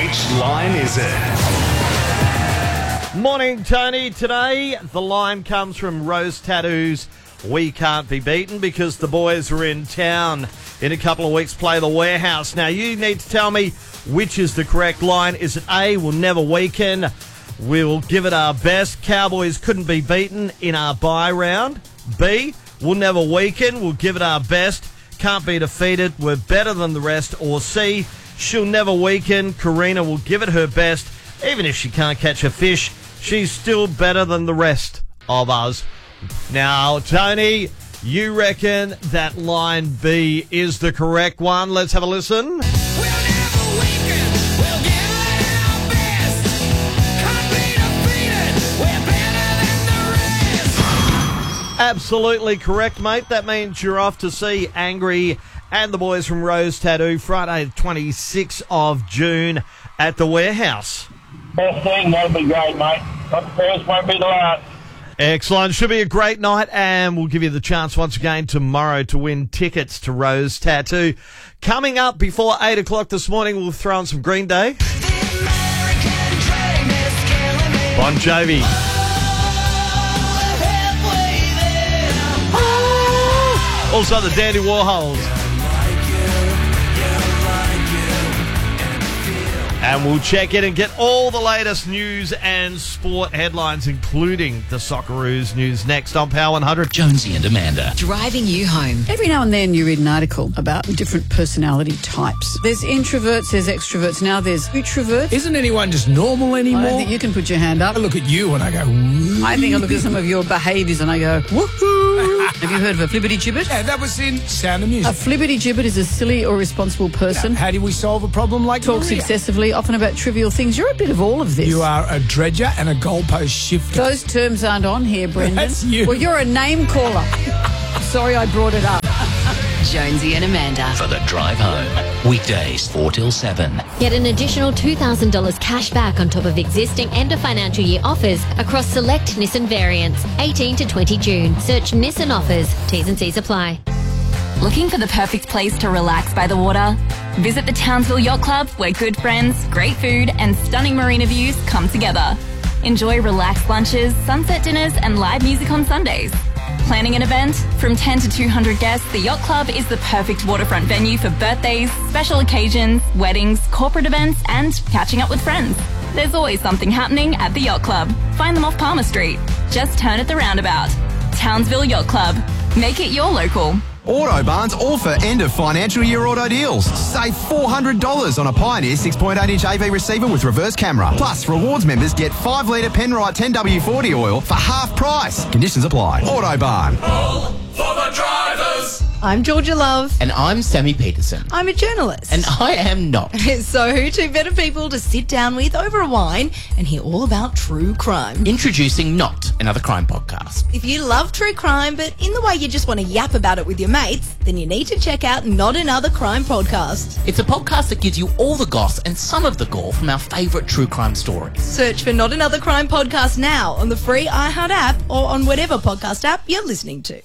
Which line is it? Morning, Tony. Today, the line comes from Rose Tattoos. We can't be beaten because the boys are in town in a couple of weeks, play the Warehouse. Now, you need to tell me which is the correct line. Is it A, we'll never weaken, we'll give it our best, Cowboys couldn't be beaten in our bye round? B, we'll never weaken, we'll give it our best, can't be defeated, we're better than the rest? Or C, she'll never weaken, Karina will give it her best, even if she can't catch a fish, she's still better than the rest of us. Now, Tony, you reckon that line B is the correct one? Let's have a listen. Absolutely correct, mate. That means you're off to see Angry and the boys from Rose Tattoo Friday, the 26th of June at the Warehouse. Best thing, that'll be great, mate. Not the first, won't be the last. Excellent. Should be a great night, and we'll give you the chance once again tomorrow to win tickets to Rose Tattoo. Coming up before 8 o'clock this morning, we'll throw on some Green Day. Bon Jovi. Also the Dandy Warhols. And we'll check in and get all the latest news and sport headlines, including the Socceroos news next on Power 100. Jonesy and Amanda. Driving you home. Every now and then you read an article about different personality types. There's introverts, there's extroverts, now there's utroverts. Isn't anyone just normal anymore? I don't think you can put your hand up. I look at you and I go, woo. I think I look at some of your behaviours and I go, woohoo. Have you heard of a flibbity-gibbet? Yeah, that was in Sound of Music. A flibbity-gibbet is a silly or responsible person. How do we solve a problem like Talks Maria? excessively, often about trivial things. You're a bit of all of this. You are a dredger and a goalpost shifter. Those terms aren't on here, Brendan. That's you. Well, you're a name caller. Sorry I brought it up. Jonesy and Amanda. For the drive home. Weekdays 4 till 7. Get an additional $2,000 cash back on top of existing end of financial year offers across select Nissan variants. 18 to 20 June. Search Nissan offers. T's and C's apply. Looking for the perfect place to relax by the water? Visit the Townsville Yacht Club, where good friends, great food and stunning marina views come together. Enjoy relaxed lunches, sunset dinners and live music on Sundays. Planning an event? From 10 to 200 guests, the Yacht Club is the perfect waterfront venue for birthdays, special occasions, weddings, corporate events and catching up with friends. There's always something happening at the Yacht Club. Find them off Palmer Street. Just turn at the roundabout. Townsville Yacht Club. Make it your local. Autobarn's offer end of financial year auto deals. Save $400 on a Pioneer 6.8-inch AV receiver with reverse camera. Plus, rewards members get 5-litre Penrite 10W40 oil for half price. Conditions apply. Autobarn. All for the drivers. I'm Georgia Love. And I'm Sammy Peterson. I'm a journalist. And I am not. So who two better people to sit down with over a wine and hear all about true crime? Introducing Not, another crime podcast. If you love true crime, but in the way you just want to yap about it with your mates, then you need to check out Not Another Crime Podcast. It's a podcast that gives you all the goss and some of the gore from our favourite true crime stories. Search for Not Another Crime Podcast now on the free iHeart app or on whatever podcast app you're listening to.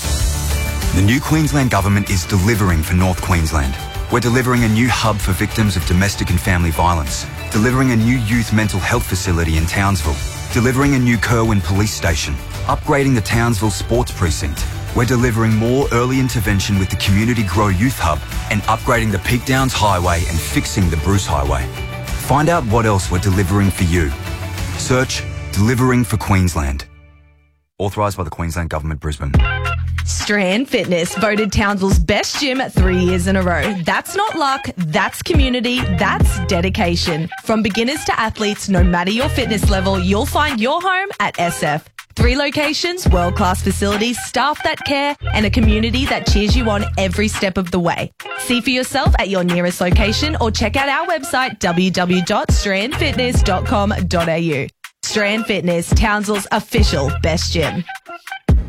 The new Queensland Government is delivering for North Queensland. We're delivering a new hub for victims of domestic and family violence, delivering a new youth mental health facility in Townsville, delivering a new Kerwin police station, upgrading the Townsville sports precinct. We're delivering more early intervention with the Community Grow Youth Hub and upgrading the Peak Downs Highway and fixing the Bruce Highway. Find out what else we're delivering for you. Search Delivering for Queensland. Authorised by the Queensland Government, Brisbane. Strand Fitness voted Townsville's best gym 3 years in a row. That's not luck, that's community, that's dedication. From beginners to athletes, no matter your fitness level, you'll find your home at SF. 3 locations, world-class facilities, staff that care, and a community that cheers you on every step of the way. See for yourself at your nearest location or check out our website www.strandfitness.com.au. Strand Fitness, Townsville's official best gym.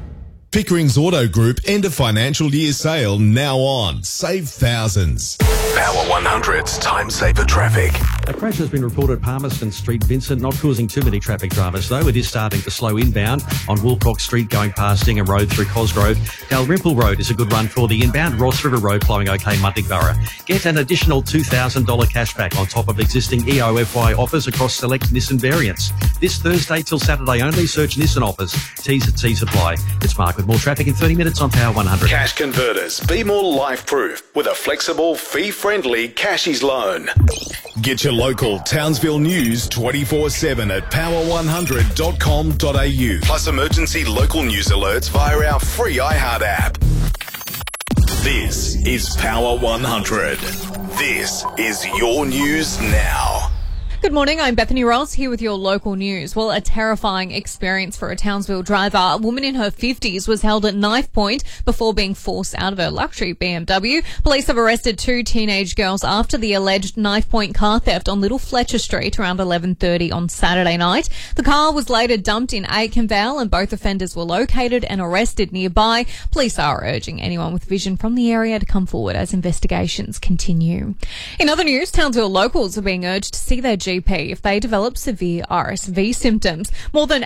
Pickering's Auto Group end of financial year sale now on. Save thousands. Power 100's Time Saver Traffic. A crash has been reported at Palmerston Street, Vincent, not causing too many traffic dramas though. It is starting to slow inbound on Wilcox Street going past Ingham Road through Cosgrove. Dalrymple Road is a good run for the inbound. Ross River Road flowing okay, Muntingborough. Get an additional $2,000 cashback on top of existing EOFY offers across select Nissan variants. This Thursday till Saturday only, search Nissan offers. T's at T's apply. It's Mark with more traffic in 30 minutes on Power 100. Cash Converters. Be more life-proof with a flexible, fee-friendly Cashies loan. Get your local Townsville news 24/7 at power100.com.au. Plus emergency local news alerts via our free iHeart app. This is Power 100. This is your news now. Good morning, I'm Bethany Ross here with your local news. Well, a terrifying experience for a Townsville driver. A woman in her 50s was held at knife point before being forced out of her luxury BMW. Police have arrested 2 teenage girls after the alleged knife point car theft on Little Fletcher Street around 11:30 on Saturday night. The car was later dumped in Aikenvale and both offenders were located and arrested nearby. Police are urging anyone with vision from the area to come forward as investigations continue. In other news, Townsville locals are being urged to see their GP if they develop severe RSV symptoms. More than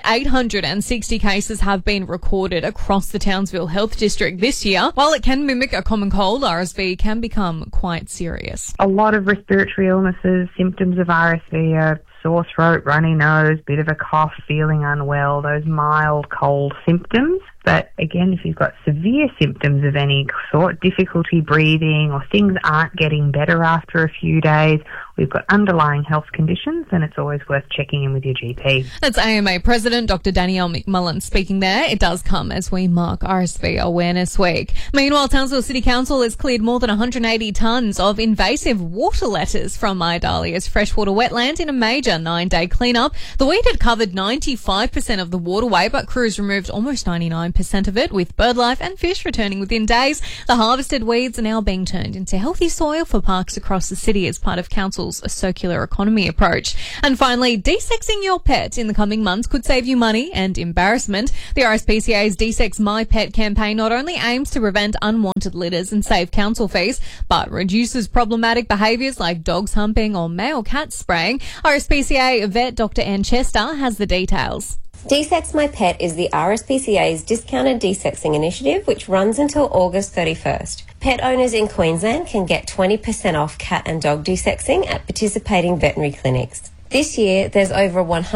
860 cases have been recorded across the Townsville Health District this year. While it can mimic a common cold, RSV can become quite serious. A lot of respiratory illnesses, symptoms of RSV are sore throat, runny nose, bit of a cough, feeling unwell, those mild cold symptoms. But again, if you've got severe symptoms of any sort, difficulty breathing or things aren't getting better after a few days, we've got underlying health conditions, and it's always worth checking in with your GP. That's AMA President Dr. Danielle McMullen speaking there. It does come as we mark RSV Awareness Week. Meanwhile, Townsville City Council has cleared more than 180 tonnes of invasive water letters from Idalia's freshwater wetland in a major 9-day clean-up. The weed had covered 95% of the waterway, but crews removed almost 99% of it, with birdlife and fish returning within days. The harvested weeds are now being turned into healthy soil for parks across the city as part of Council's circular economy approach. And finally, desexing your pet in the coming months could save you money and embarrassment. The RSPCA's Desex My Pet campaign not only aims to prevent unwanted litters and save council fees, but reduces problematic behaviours like dogs humping or male cat spraying. RSPCA vet Dr. Ann Chester has the details. Desex My Pet is the RSPCA's discounted desexing initiative, which runs until August 31st. Pet owners in Queensland can get 20% off cat and dog desexing at participating veterinary clinics. This year, there's over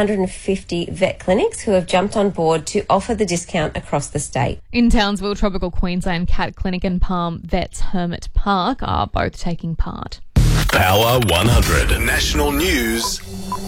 150 vet clinics who have jumped on board to offer the discount across the state. In Townsville, Tropical Queensland Cat Clinic and Palm Vets Hermit Park are both taking part. Power 100. National news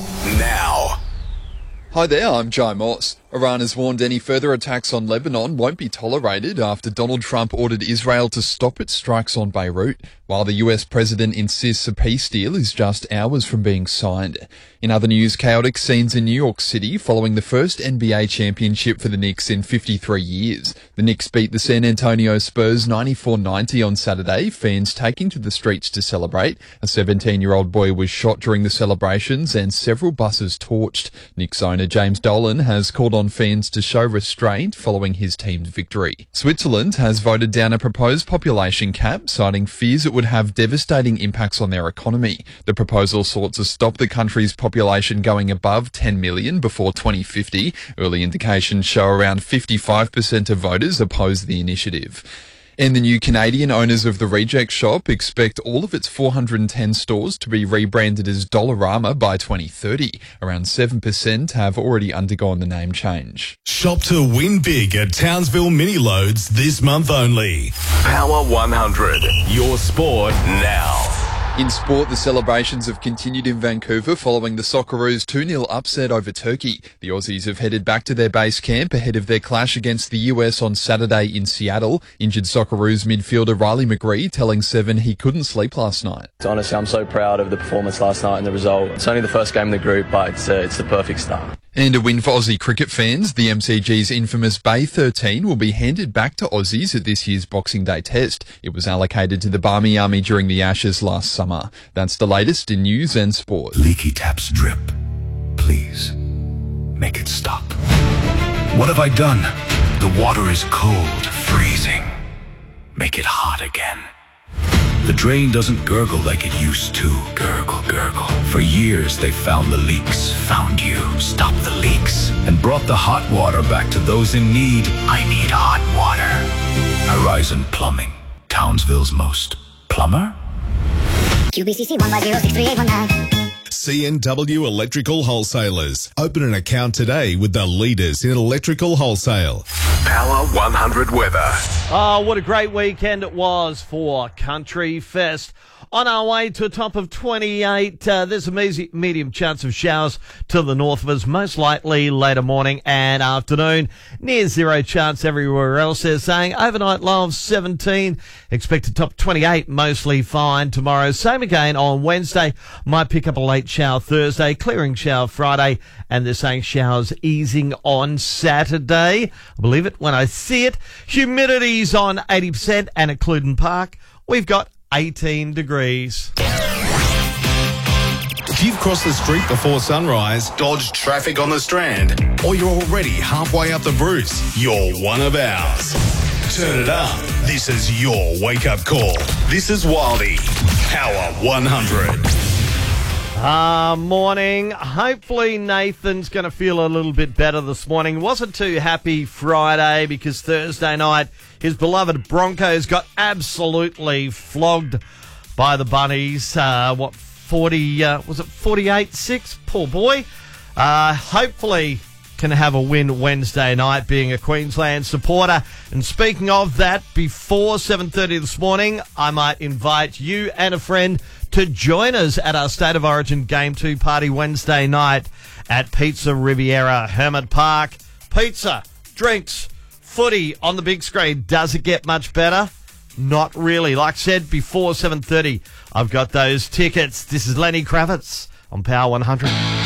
now. Hi there, I'm Joe Moss. Iran has warned any further attacks on Lebanon won't be tolerated after Donald Trump ordered Israel to stop its strikes on Beirut, while the US president insists a peace deal is just hours from being signed. In other news, chaotic scenes in New York City following the first NBA championship for the Knicks in 53 years. The Knicks beat the San Antonio Spurs 94-90 on Saturday, fans taking to the streets to celebrate. A 17-year-old boy was shot during the celebrations and several buses torched. Knicks owner James Dolan has called on fans to show restraint following his team's victory. Switzerland has voted down a proposed population cap, citing fears it would have devastating impacts on their economy. The proposal sought to stop the country's population going above 10 million before 2050. Early indications show around 55% of voters oppose the initiative. And the new Canadian owners of the Reject Shop expect all of its 410 stores to be rebranded as Dollarama by 2030. Around 7% have already undergone the name change. Shop to win big at Townsville Mini Loads this month only. Power 100. Your sport now. In sport, the celebrations have continued in Vancouver following the Socceroos 2-0 upset over Turkey. The Aussies have headed back to their base camp ahead of their clash against the US on Saturday in Seattle. Injured Socceroos midfielder Riley McGree telling Seven he couldn't sleep last night. Honestly, I'm so proud of the performance last night and the result. It's only the first game in the group, but it's the perfect start. And a win for Aussie cricket fans. The MCG's infamous Bay 13 will be handed back to Aussies at this year's Boxing Day test. It was allocated to the Barmy Army during the Ashes last summer. That's the latest in news and sport. Leaky taps drip. Please, make it stop. What have I done? The water is cold, freezing. Make it hot again. The drain doesn't gurgle like it used to. Gurgle, gurgle. For years, they found the leaks, found you, stopped the leaks, and brought the hot water back to those in need. I need hot water. Horizon Plumbing, Townsville's most plumber. QBCC 1506389. C&W Electrical Wholesalers. Open an account today with the leaders in electrical wholesale. Power 100 weather. Oh, what a great weekend it was for Country Fest. On our way to a top of 28, there's a medium chance of showers to the north of us, most likely later morning and afternoon. Near zero chance everywhere else. They're saying overnight low of 17, expected top 28, mostly fine tomorrow. Same again on Wednesday, might pick up a late shower Thursday, clearing shower Friday, and they're saying showers easing on Saturday. I believe it when I see it. Humidity's on 80%, and at Cluden Park, we've got 18 degrees. If you've crossed the street before sunrise, dodged traffic on the Strand, or you're already halfway up the Bruce, you're one of ours. Turn it up. This is your wake-up call. This is Wildy. Power 100. Morning. Hopefully Nathan's going to feel a little bit better this morning. Wasn't too happy Friday because Thursday night his beloved Broncos got absolutely flogged by the Bunnies. 48-6? Poor boy. Hopefully can have a win Wednesday night, being a Queensland supporter. And speaking of that, before 7:30 this morning, I might invite you and a friend to join us at our State of Origin Game 2 party Wednesday night at Pizza Riviera, Hermit Park. Pizza, drinks, footy on the big screen. Does it get much better? Not really. Like I said, before 7:30, I've got those tickets. This is Lenny Kravitz on Power 100.